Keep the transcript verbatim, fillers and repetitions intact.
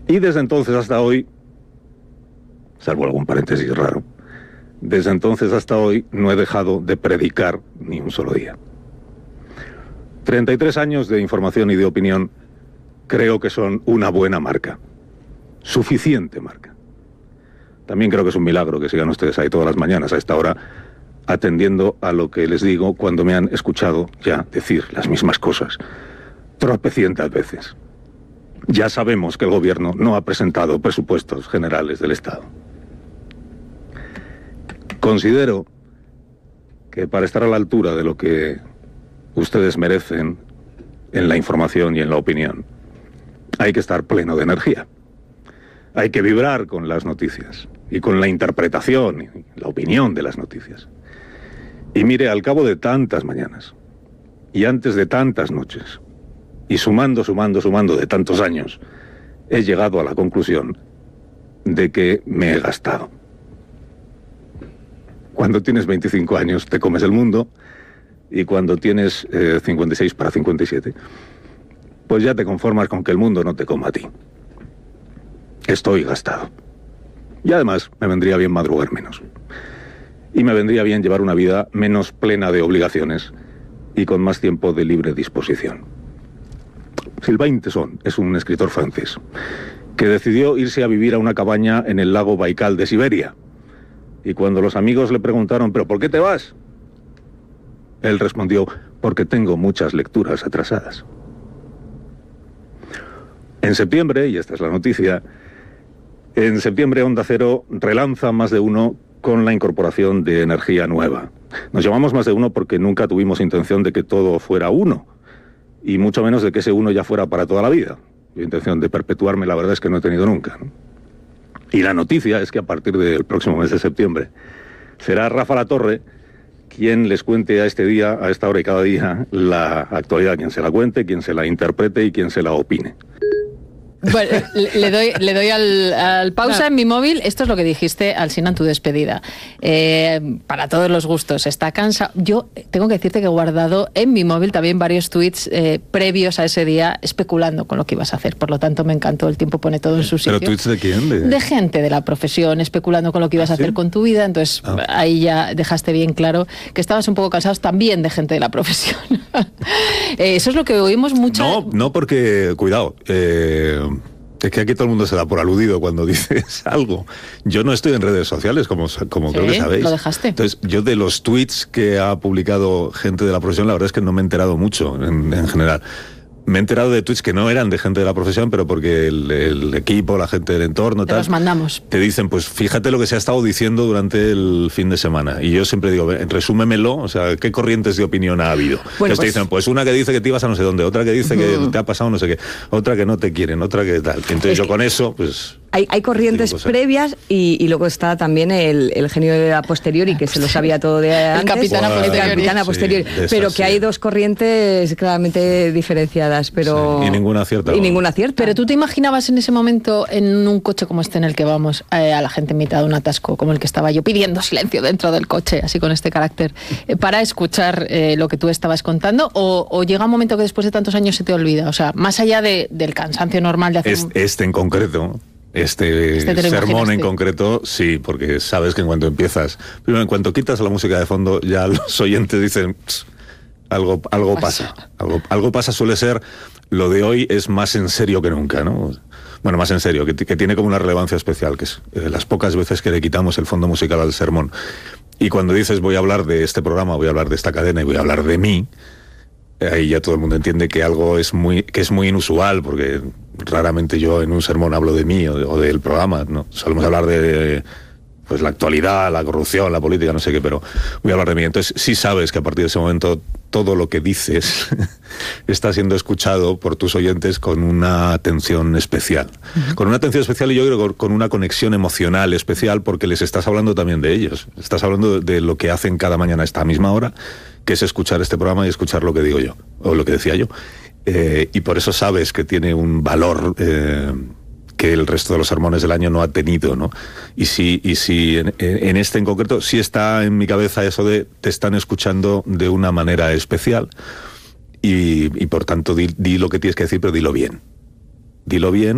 Y desde entonces hasta hoy, salvo algún paréntesis raro, desde entonces hasta hoy no he dejado de predicar ni un solo día. treinta y tres años de información y de opinión creo que son una buena marca. Suficiente marca. También creo que es un milagro que sigan ustedes ahí todas las mañanas a esta hora atendiendo a lo que les digo cuando me han escuchado ya decir las mismas cosas tropecientas veces. Ya sabemos que el gobierno no ha presentado presupuestos generales del Estado. Considero que para estar a la altura de lo que ustedes merecen en la información y en la opinión, hay que estar pleno de energía. Hay que vibrar con las noticias y con la interpretación y la opinión de las noticias. Y mire, al cabo de tantas mañanas y antes de tantas noches, y sumando, sumando, sumando de tantos años, he llegado a la conclusión de que me he gastado. Cuando tienes veinticinco años te comes el mundo, y cuando tienes eh, cincuenta y seis para cincuenta y siete, pues ya te conformas con que el mundo no te coma a ti. Estoy gastado. Y además me vendría bien madrugar menos. Y me vendría bien llevar una vida menos plena de obligaciones y con más tiempo de libre disposición. Sylvain Tesson es un escritor francés que decidió irse a vivir a una cabaña en el lago Baikal de Siberia. Y cuando los amigos le preguntaron, ¿pero por qué te vas?, él respondió, porque tengo muchas lecturas atrasadas. En septiembre, y esta es la noticia, en septiembre Onda Cero relanza Más de Uno con la incorporación de energía nueva. Nos llamamos Más de Uno porque nunca tuvimos intención de que todo fuera uno, y mucho menos de que ese uno ya fuera para toda la vida. La intención de perpetuarme, la verdad es que no he tenido nunca, ¿no? Y la noticia es que a partir del próximo mes de septiembre será Rafa Latorre quien les cuente a este día, a esta hora y cada día, la actualidad, quien se la cuente, quien se la interprete y quien se la opine. Bueno, le doy, le doy al, al pausa en mi móvil. Esto es lo que dijiste, Alsina, en tu despedida. Eh, para todos los gustos, está cansado. Yo tengo que decirte que he guardado en mi móvil también varios tweets eh, previos a ese día, especulando con lo que ibas a hacer. Por lo tanto, me encantó. El tiempo pone todo en su sitio. ¿Pero tweets de quién? De, de gente de la profesión, especulando con lo que ibas ¿Ah, a hacer sí? con tu vida. Entonces, ah. ahí ya dejaste bien claro que estabas un poco cansados también de gente de la profesión. eh, eso es lo que oímos mucho. No, no porque, cuidado, eh... es que aquí todo el mundo se da por aludido cuando dices algo. Yo no estoy en redes sociales, como, como sí, creo que sabéis. Lo dejaste. Entonces, yo de los tweets que ha publicado gente de la profesión, la verdad es que no me he enterado mucho, en, en general. Me he enterado de tweets que no eran de gente de la profesión, pero porque el, el equipo, la gente del entorno, te tal, los mandamos. Te dicen, pues fíjate lo que se ha estado diciendo durante el fin de semana. Y yo siempre digo, resúmemelo, o sea, ¿qué corrientes de opinión ha habido? Bueno, pues, te dicen, pues una que dice que te ibas a no sé dónde, otra que dice uh-huh. que te ha pasado no sé qué, otra que no te quieren, otra que tal. Entonces es yo que... con eso, pues... Hay, hay corrientes previas y, y luego está también el, el genio de a posteriori, que se lo sabía todo de antes. El capitán a posteriori. El capitán a posteriori. Sí, esas, pero que sí. hay dos corrientes claramente diferenciadas, pero... Sí, y ninguna acierta. Y ninguna acierta. Pero tú te imaginabas en ese momento, en un coche como este en el que vamos, eh, a la gente en mitad de un atasco, como el que estaba yo, pidiendo silencio dentro del coche, así con este carácter, eh, para escuchar eh, lo que tú estabas contando, o, o llega un momento que después de tantos años se te olvida? O sea, más allá de, del cansancio normal de hacer... Es, un... Este en concreto... Este, este sermón en concreto, sí, porque sabes que en cuanto empiezas, primero en cuanto quitas la música de fondo, ya los oyentes dicen, algo, algo pasa, algo, algo pasa, suele ser, lo de hoy es más en serio que nunca, ¿no? Bueno, más en serio, que, que tiene como una relevancia especial, que es eh, las pocas veces que le quitamos el fondo musical al sermón. Y cuando dices voy a hablar de este programa, voy a hablar de esta cadena y voy a hablar de mí, ahí ya todo el mundo entiende que algo es muy, que es muy inusual, porque raramente yo en un sermón hablo de mí o, de, o del programa, ¿no? Solemos hablar de pues la actualidad, la corrupción, la política, no sé qué, pero voy a hablar de mí. Entonces sí sabes que a partir de ese momento todo lo que dices está siendo escuchado por tus oyentes con una atención especial. Uh-huh. Con una atención especial y yo creo con una conexión emocional especial, porque les estás hablando también de ellos. Estás hablando de, de lo que hacen cada mañana a esta misma hora, que es escuchar este programa y escuchar lo que digo yo, o lo que decía yo. Eh, y por eso sabes que tiene un valor eh, que el resto de los sermones del año no ha tenido, ¿no? Y si, y si en, en este en concreto sí está en mi cabeza eso de te están escuchando de una manera especial y, y por tanto di, di lo que tienes que decir, pero dilo bien. Dilo bien.